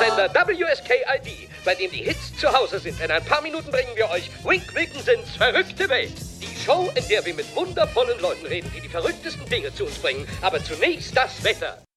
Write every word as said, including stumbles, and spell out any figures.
Sender W S K I D, bei dem die Hits zu Hause sind. In ein paar Minuten bringen wir euch Wink Wilkinsons verrückte Welt. Die Show, in der wir mit wundervollen Leuten reden, die die verrücktesten Dinge zu uns bringen. Aber zunächst das Wetter.